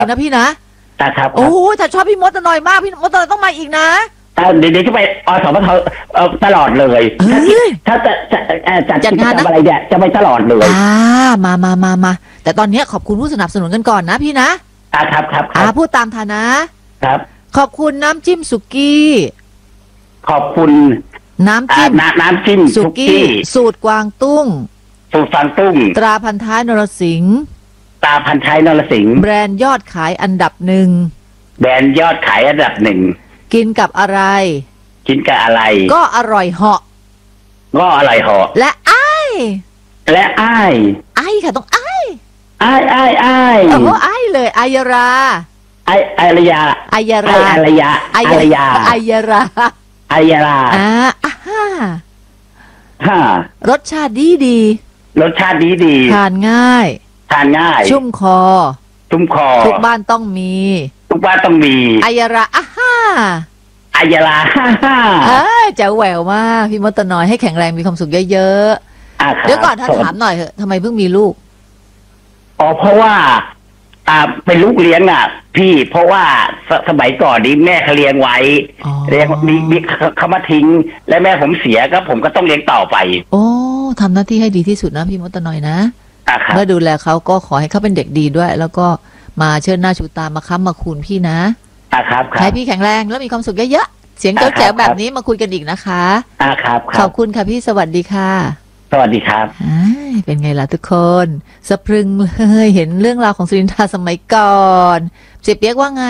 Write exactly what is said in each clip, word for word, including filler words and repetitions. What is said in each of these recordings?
นะพี่นะครับโอ้ถ้าชอบพี่มดหน่อยมากพี่มดต้องมาอีกนะเดี๋ยวจะไปอสมทตลอดเลยถ้าจะจัดกิจกรรมอะไรเนี่ยจะไปตลอดเลยอ่ามามามามาแต่ตอนนี้ขอบคุณผู้สนับสนุนกันก่อนนะพี่นะอ่าครับครับอ่าพูดตามฐานะครับขอบคุณน้ำจิ้มสุกี้ขอบคุณน้ำจิ้มน้ำจิ้มสุกี้สูตรกวางตุ้งสูตรกวางตุ้งตราพันท้ายนรสิงห์ตราพันท้ายนรสิงห์แบรนด์ยอดขายอันดับหนึ่งแบรนด์ยอดขายอันดับหนึ่งกินกับอะไรกินกับอะไรก็อร่อยเหาะก็อร่อยเหาะและไอ้และไอ้ไอ้ค่ะต้องไอ้ไอ้ไอ้ไอ้โอ้โหไอ้เลยอายราไอ้อารยาอายราอารยาอารยาอายราอายราอ่าฮ่าฮ่ารสชาติดีดีรสชาติดีดีทานง่ายทานง่ายชุ่มคอชุ่มคอทุกบ้านต้องมีทุกบ้านต้องมีอายราอ่ะฮ่าอายราฮ่าฮ่าเออแจ๋วแหววมากพี่มดตน้อยให้แข็งแรงมีความสุขเยอะๆเดี๋ยวก่อนถ้าถามหน่อยเถอะทำไมเพิ่งมีลูกอ๋อเพราะว่าอ่าเป็นลูกเลี้ยงอ่ะพี่เพราะว่าส, สมัยก่อนนี้แม่เขาเลี้ยงไว้เลี้ยงมีมีเขามาทิ้งและแม่ผมเสียก็ผมก็ต้องเลี้ยงต่อไปโอ้ทำหน้าที่ให้ดีที่สุดนะพี่มดตน้อยนะเมื่อดูแลเขาก็ขอให้เขาเป็นเด็กดีด้วยแล้วก็มาเชิญหน้าชูตามาค้ำมาคูณพี่นะอ่าครับให้พี่แข็งแรงแล้วมีความสุขเยอะๆเสียงเจ้าแจ๋วแบบนี้มาคุยกันอีกนะคะอ่าครับขอบคุณค่ะพี่สวัสดีค่ะสวัสดีครับเป็นไงล่ะทุกคนสะพรึงเลยเห็นเรื่องราวของสุรินทราสมัยก่อนเสียเปียกว่าไง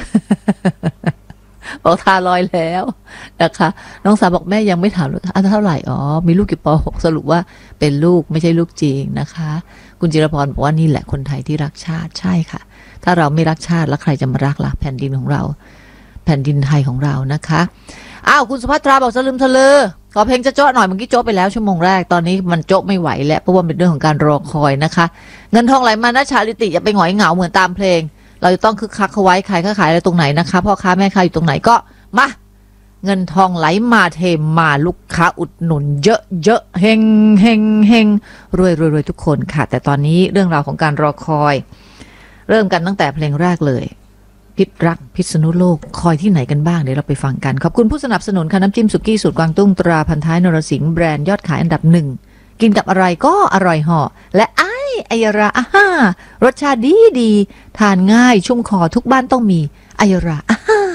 บอกทาลอยแล้วนะคะน้องสาวบอกแม่ยังไม่ถามเลยอันเท่าไหร่อ๋อมีลูกกี่ป.หก สรุปว่าเป็นลูกไม่ใช่ลูกจริงนะคะคุณจิรพรบอกว่านี่แหละคนไทยที่รักชาติใช่ค่ะถ้าเราไม่รักชาติแล้วใครจะมารักล่ะแผ่นดินของเราแผ่นดินไทยของเรานะคะอ้าวคุณสุภัทราบอกสลืมทะเลขอเพลงจะโจ๊ะหน่อยเมื่อกี้โจ๊ะไปแล้วชั่วโมงแรกตอนนี้มันโจ๊ะไม่ไหวแล้วเพราะว่าเป็นเรื่องของการรอคอยนะคะเงินทองไหลมานะชาลิติอย่าไปหงอยเหงาเหมือนตามเพลงเราจะต้องคึกคักเข้าไว้ขายค้าขายอะไรตรงไหนนะคะพ่อค้าแม่ค้าอยู่ตรงไหนก็มาเงินทองไหลมาเทมาลูกค้าอุดหนุนเยอะเยอะเฮงเฮงเฮงรวยรวยรวยทุกคนค่ะแต่ตอนนี้เรื่องราวของการรอคอยเริ่มกันตั้งแต่เพลงแรกเลยพิษรักพิษณุโลกคอยที่ไหนกันบ้างเดี๋ยวเราไปฟังกันขอบคุณผู้สนับสนุนค่ะน้ำจิ้มสุกี้สูตรกวางตุ้งตราพันท้ายนรสิงห์แบรนด์ยอดขายอันดับหนึ่งกินกับอะไรก็อร่อยเหาะและไอ้อายราอ่าฮ่ารสชาติดีดีทานง่ายชุ่มคอทุกบ้านต้องมีอายราอ่าฮ่า